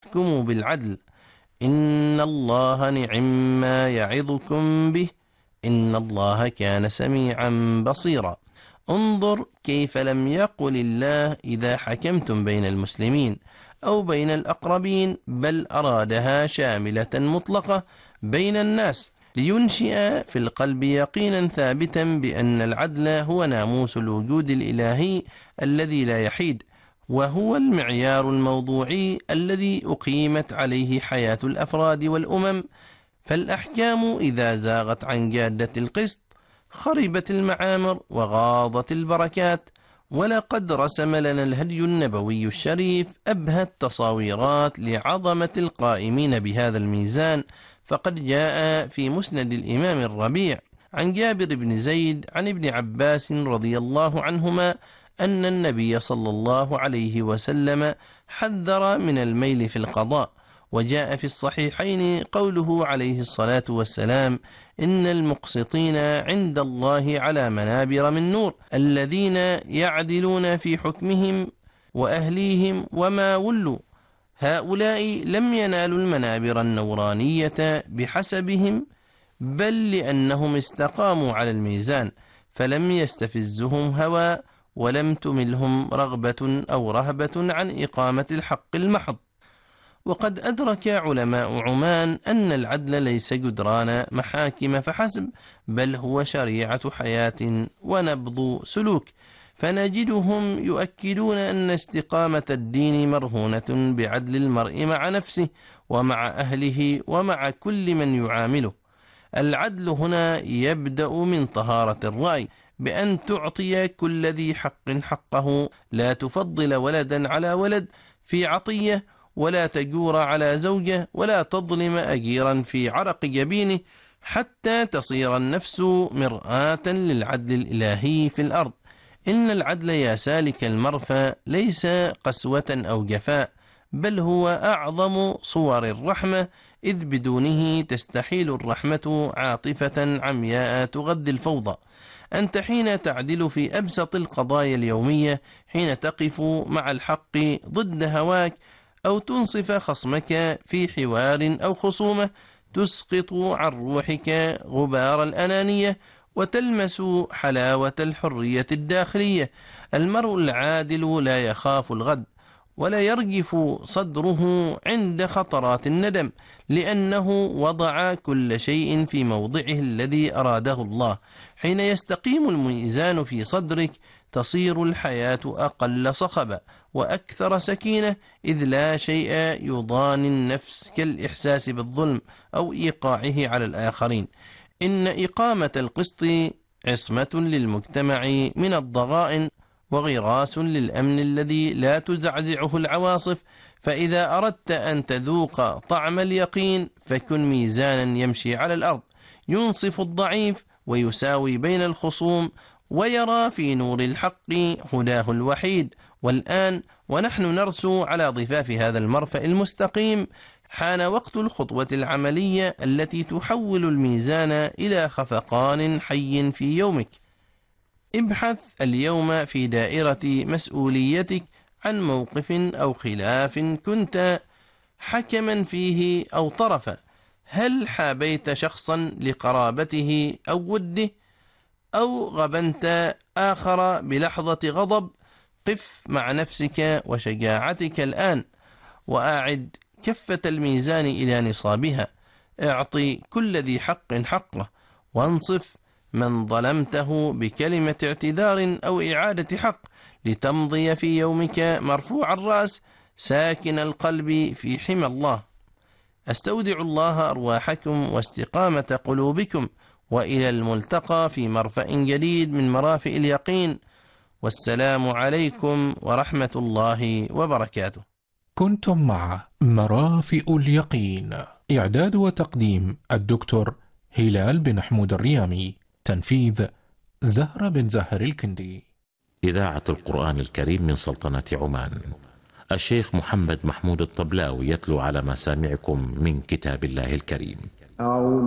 واحكموا بالعدل إن الله نعم ما يعظكم به إن الله كان سميعا بصيرا. انظر كيف لم يقل الله إذا حكمتم بين المسلمين أو بين الأقربين، بل أرادها شاملة مطلقة بين الناس، لينشئ في القلب يقينا ثابتا بأن العدل هو ناموس الوجود الإلهي الذي لا يحيد، وهو المعيار الموضوعي الذي أقيمت عليه حياة الأفراد والأمم. فالأحكام إذا زاغت عن جادة القسط خربت المعامر وغاضت البركات. ولقد رسم لنا الهدي النبوي الشريف أبهى التصاويرات لعظمة القائمين بهذا الميزان، فقد جاء في مسند الإمام الربيع عن جابر بن زيد عن ابن عباس رضي الله عنهما أن النبي صلى الله عليه وسلم حذر من الميل في القضاء. وجاء في الصحيحين قوله عليه الصلاة والسلام: إن المقسطين عند الله على منابر من نور، الذين يعدلون في حكمهم وأهليهم وما ولوا. هؤلاء لم ينالوا المنابر النورانية بحسبهم، بل لأنهم استقاموا على الميزان، فلم يستفزهم هوى، ولم تملهم رغبة أو رهبة عن إقامة الحق المحض. وقد أدرك علماء عمان أن العدل ليس جدران محاكم فحسب، بل هو شريعة حياة ونبض سلوك. فنجدهم يؤكدون أن استقامة الدين مرهونة بعدل المرء مع نفسه ومع أهله ومع كل من يعامله. العدل هنا يبدأ من طهارة الرأي، بأن تعطي كل ذي حق حقه، لا تفضل ولدا على ولد في عطية، ولا تجور على زوجة، ولا تظلم أجيرا في عرق جبينه، حتى تصير النفس مرآة للعدل الإلهي في الأرض. إن العدل يا سالك المرفى ليس قسوة أو جفاء، بل هو أعظم صور الرحمة، إذ بدونه تستحيل الرحمة عاطفة عمياء تغذي الفوضى. أنت حين تعدل في أبسط القضايا اليومية، حين تقف مع الحق ضد هواك، أو تنصف خصمك في حوار أو خصومة، تسقط عن روحك غبار الأنانية وتلمس حلاوة الحرية الداخلية. المرء العادل لا يخاف الغد، ولا يرجف صدره عند خطرات الندم، لأنه وضع كل شيء في موضعه الذي أراده الله. حين يستقيم الميزان في صدرك تصير الحياة أقل صخبة وأكثر سكينة، إذ لا شيء يضاني النفس كالإحساس بالظلم أو إيقاعه على الآخرين. إن إقامة القسط عصمة للمجتمع من الضغائن، وغراس للأمن الذي لا تزعزعه العواصف. فإذا أردت أن تذوق طعم اليقين، فكن ميزانا يمشي على الأرض، ينصف الضعيف ويساوي بين الخصوم، ويرى في نور الحق هداه الوحيد. والآن ونحن نرسو على ضفاف هذا المرفأ المستقيم، حان وقت الخطوة العملية التي تحول الميزان إلى خفقان حي في يومك. ابحث اليوم في دائرة مسؤوليتك عن موقف أو خلاف كنت حكما فيه أو طرفا. هل حابيت شخصا لقرابته أو وده، أو غبنت آخر بلحظة غضب؟ قف مع نفسك وشجاعتك الآن، وأعد كفة الميزان إلى نصابها. اعطي كل ذي حق حقه، وانصف من ظلمته بكلمة اعتذار أو إعادة حق، لتمضي في يومك مرفوع الرأس ساكن القلب في حمى الله. أستودع الله أرواحكم واستقامة قلوبكم، وإلى الملتقى في مرفأ جديد من مرافئ اليقين. والسلام عليكم ورحمة الله وبركاته. كنتم مع مرافئ اليقين، إعداد وتقديم الدكتور هلال بن حمود الريامي، تنفيذ زهرة بن زهر الكندي. إذاعة القرآن الكريم من سلطنة عمان. الشيخ محمد محمود الطبلاوي يتلو على مسامعكم من كتاب الله الكريم.